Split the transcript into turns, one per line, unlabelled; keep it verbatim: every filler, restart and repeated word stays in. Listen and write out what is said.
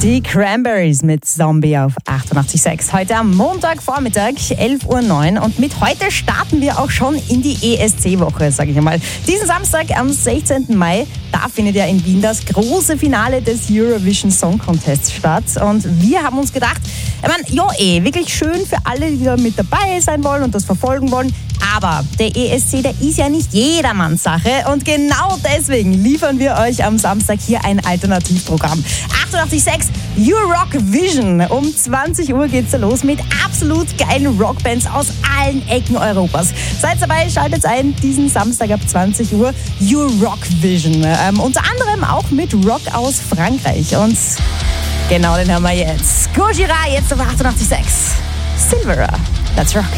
Die Cranberries mit Zombie auf achtundachtzig Komma sechs. Heute am Montagvormittag, elf Uhr neun. Und mit heute starten wir auch schon in die E S C-Woche, sage ich einmal. Diesen Samstag am sechzehnten Mai, da findet ja in Wien das große Finale des Eurovision Song Contests statt. Und wir haben uns gedacht, ich meine, ja eh, wirklich schön für alle, die da mit dabei sein wollen und das verfolgen wollen. Aber der E S C, der ist ja nicht jedermanns Sache. Und genau deswegen liefern wir euch am Samstag hier ein Alternativprogramm. achtundachtzig Komma sechs Eurovision. Um zwanzig Uhr geht's da los mit absolut geilen Rockbands aus allen Ecken Europas. Seid dabei, schaltet ein diesen Samstag ab zwanzig Uhr Eurovision. Ähm, unter anderem auch mit Rock aus Frankreich. Und genau den haben wir jetzt. Gojira, jetzt auf achtundachtzig Komma sechs. Silvera. Let's rock.